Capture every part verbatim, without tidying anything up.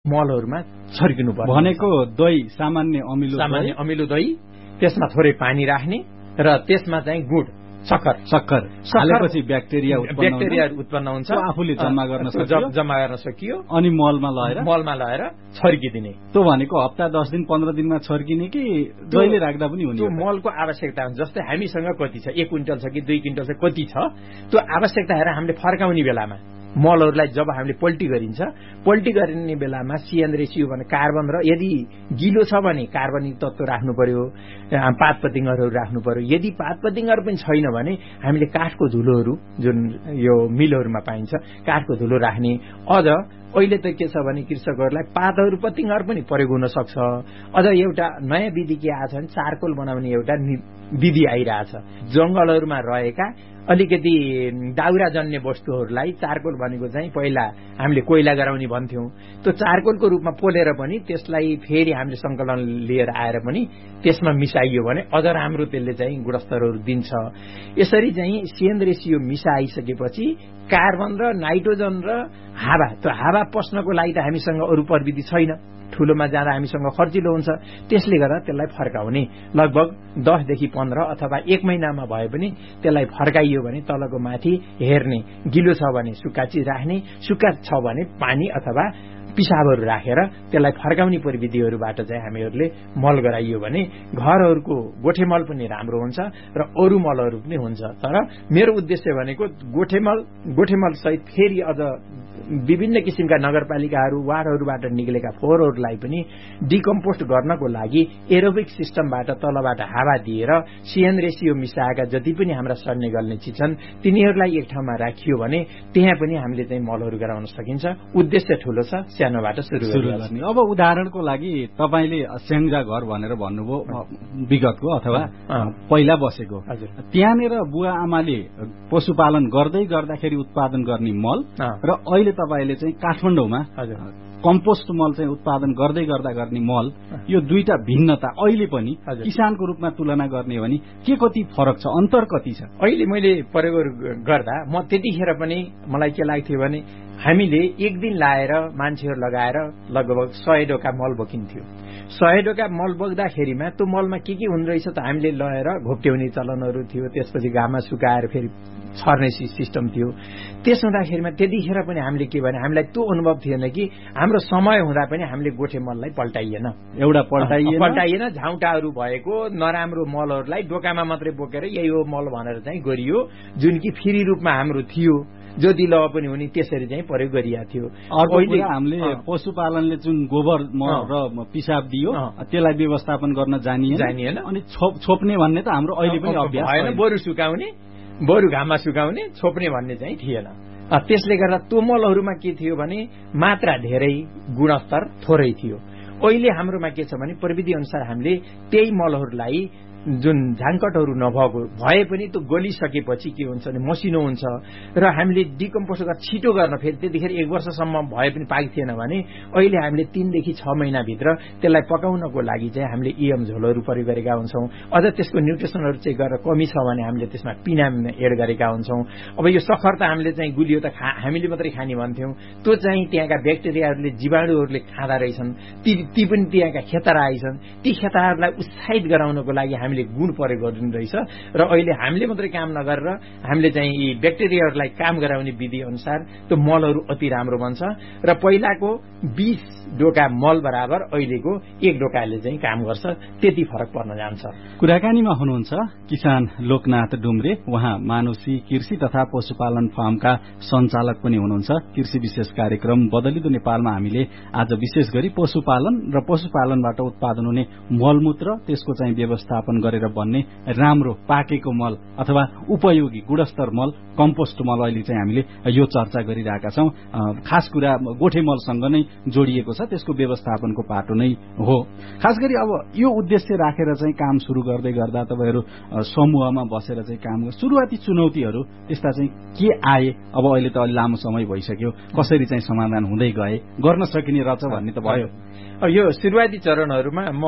मलहरूमा छर्किनु पर्छ। भनेको दही सामान्य अमिलो सामान्य अमिलो दही, त्यसमा थोरै पानी राख्ने र त्यसमा चाहिँ गुड सक्खर सक्खर हालेपछि ब्याक्टेरिया ब्याक्टेरिया उत्पन्न हुन्छ, आफूले जम्मा गर्न सकियो जम्मा गर्न सकियो अनि मलमा लगाएर मलमा लगाएर छर्किदिने। त्यो भनेको हप्ता दस दिन पन्ध्र दिनमा छर्किने कि जहिले राख्दा पनि हुने? त्यो मलको आवश्यकता हुन्छ। जस्तै हामीसँग कति छ, एक क्विन्टल छ कि दुई क्विन्टल छ, कति छ, त्यो आवश्यकता हेरेर हामीले फर्काउने बेलामा मलहरूलाई जब हामीले पल्टी गरिन्छ, पल्टी गरिने बेलामा सिएन रेसियो भने कार्बन र यदि गिलो छ भने कार्बनिक तत्त्व राख्नु पर्यो, पात पतिङ्गरहरू राख्नु पर्यो। यदि पात पतिङ्गर पनि छैन भने हामीले काठको धुलोहरू जुन यो मिलहरूमा पाइन्छ काठको धुलो राख्ने। अझ अहिले त के छ भने कृषकहरूलाई पातहरू पतिङ्गर पनि प्रयोग हुन सक्छ। अझ एउटा नयाँ विधि के आछ भने चारकोल बनाउने एउटा विधि आइरहेछ। जंगलहरूमा रहेका अलिकति दाउरा जन्ने वस्तुहरूलाई चारकोल भनेको चाहिँ पहिला हामीले कोइला गराउने भन्थ्यौं, त्यो चारकोलको रूपमा पोलेर पनि त्यसलाई फेरि हामीले संकलन लिएर आएर पनि त्यसमा मिसाइयो भने अझ राम्रो त्यसले चाहिँ गुणस्तरहरू दिन्छ। यसरी चाहिँ सिएन रेसियो मिसाइसकेपछि कार्बन र नाइट्रोजन र हावा, त्यो हावा पस्नको लागि त हामीसँग अरू प्रविधि छैन, ठूलोमा जाँदा हामीसँग खर्चिलो हुन्छ। त्यसले गर्दा त्यसलाई फर्काउने लगभग दसदेखि पन्ध्र अथवा एक महिनामा भए पनि त्यसलाई फर्काइयो भने तलको माथि हेर्ने, गिलो छ भने सुक्खा चिज राख्ने, सुक्खा छ भने पानी अथवा पिसाबहरू राखेर त्यसलाई फर्काउने प्रविधिहरूबाट चाहिँ हामीहरूले मल गराइयो भने घरहरूको गोठे मल पनि राम्रो हुन्छ र अरू मलहरू पनि हुन्छ। तर मेरो उद्देश्य भनेको गोठे मल गोठे मल सहित फेरि अझ विभिन्न किसिमका नगरपालिकाहरू वार्डहरूबाट निक्लेका फोहोरहरूलाई पनि डिकम्पोस्ट गर्नको लागि एरोबिक सिस्टमबाट तलबाट हावा दिएर सिएन रेसियो मिसाएका जति पनि हाम्रा सड्ने गल्ने चिज छन् तिनीहरूलाई एक ठाउँमा राखियो भने त्यहाँ पनि हामीले चाहिँ मलहरू गराउन सकिन्छ। उद्देश्य ठूलो छ, सानोबाट सुरु गर्ने। अब उदाहरणको लागि तपाईले स्याङ्जा घर भनेर भन्नुभयो विगतको अथवा पहिला बसेको, त्यहाँनिर बुवा आमाले पशुपालन गर्दै गर्दाखेरि उत्पादन गर्ने मल र अहिले तपाईले चाहिँ काठमाडौँमा कम्पोस्ट मल चाहिँ उत्पादन गर्दै गर्दा गर्ने मल, यो दुईटा भिन्नता अहिले पनि किसानको रूपमा तुलना गर्ने हो भने के कति फरक छ, अन्तर कति छ? अहिले मैले प्रयोग गर्दा म त्यतिखेर पनि मलाई के लाग्थ्यो भने हामीले एक दिन लाएर मान्छेहरू लगाएर लगभग सय डोका मल बोकिन्थ्यो। सय डोका मल बोक्दाखेरिमा त्यो मलमा के के हुँदो रहेछ त हामीले लगाएर घोप्ट्याउने चलनहरू थियो, त्यसपछि घाममा सुकाएर फेरि छर्ने सिस्टम थियो। त्यस हुँदाखेरिमा त्यतिखेर पनि हामीले के भने हामीलाई त्यो अनुभव थिएन कि हाम्रो समय हुँदा पनि हामीले गोठे मललाई पल्टाइएन, एउटा पल्टाइएन पल्टाइएन झाउटाहरू भएको नराम्रो मलहरूलाई डोकामा मात्रै बोकेर यही हो मल भनेर चाहिँ गरियो, जुन कि फ्री रूपमा हाम्रो थियो, जो दिलो पनि हुने त्यसरी चाहिँ प्रयोग गरिएको थियो। अहिले हामीले पशुपालनले जुन गोबर र पिसाब दियो त्यसलाई व्यवस्थापन गर्न जानिएन जानिएन अनि छोप्ने भन्ने त हाम्रो अहिले पनि अभ्यास भएन। बरु सुकाउने, बरु घाममा सुकाउने, छोप्ने भन्ने चाहिँ थिएन। त्यसले गर्दा त्यो मलहरूमा के थियो भने मात्रा धेरै, गुणस्तर थोरै थियो। अहिले हाम्रोमा के छ भने प्रविधि अनुसार हामीले त्यही मलहरूलाई जुन झाङकटहरू नभएको भए पनि त्यो गलिसकेपछि के हुन्छ भने मसिनो हुन्छ र हामीले डिकम्पोज गरेर छिटो गर्न फेरि त्यतिखेर एक वर्षसम्म भए पनि पाएको थिएन भने अहिले हामीले तीनदेखि छ महिनाभित्र त्यसलाई पकाउनको लागि चाहिँ हामीले इएम झोलहरू प्रयोग गरेका हुन्छौँ। अझ त्यसको न्युट्रिसनहरू चेक गरेर कमी छ भने हामीले त्यसमा पिनाम एड गरेका हुन्छौँ। अब यो सखर त हामीले चाहिँ गुलियो त खा हामीले मात्रै खाने भन्थ्यौँ, त्यो चाहिँ त्यहाँका ब्याक्टेरियाहरूले जीवाणुहरूले खाँदा रहेछन्, ती ती पनि त्यहाँका खेतारा आइछन्। ती खेताराहरूलाई उत्साहित गराउनको लागि हामीले गुण प्रयोग गर्नु रहेछ र अहिले हामीले मात्रै काम नगरेर हामीले चाहिँ यी ब्याक्टेरियाहरूलाई काम गराउने विधि अनुसार त्यो मलहरू अति राम्रो बन्छ र पहिलाको बीस डोका मल बराबर अहिलेको एक डोकाले चाहिँ काम गर्छ, त्यति फरक पर्न जान्छ। कुराकानीमा हुनुहुन्छ किसान लोकनाथ डुम्रे, उहाँ मानुषी कृषि तथा पशुपालन फार्मका सञ्चालक पनि हुनुहुन्छ। कृषि विशेष कार्यक्रम बदलिदो नेपालमा हामीले आज विशेष गरी पशुपालन र पशुपालनबाट उत्पादन हुने मलमूत्र, त्यसको चाहिँ व्यवस्थापन गरेर बन्ने राम्रो पाकेको मल अथवा उपयोगी गुणस्तर मल, कम्पोस्ट मल अहिले चाहिँ हामीले यो चर्चा गरिरहेका छौं। खास कुरा गोठे मलसँग नै जोडिएको छ, त्यसको व्यवस्थापनको पाटो नै हो। खास गरी अब यो उद्देश्य राखेर चाहिँ काम सुरु गर्दै गर्दा तपाईहरु समूहमा बसेर चाहिँ काम गर्नु, सुरुवाती चुनौतीहरू त्यस्ता चाहिँ के आए? अब अहिले त अलि लामो समय भइसक्यो, कसरी चाहिँ समाधान हुँदै गए, गर्न सकिने रहेछ भन्ने त भयो। अब यो सुरुवाती चरणहरूमा म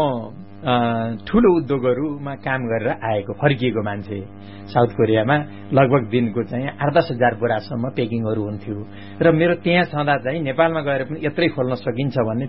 ठूलो उद्योगहरूमा काम गरेर आएको फर्किएको मान्छे, साउथ कोरियामा लगभग दिनको चाहिँ आठ दस हजार बोरासम्म पेकिङहरू हुन्थ्यो र मेरो त्यहाँ छँदा चाहिँ नेपालमा गएर पनि यत्रै खोल्न सकिन्छ भन्ने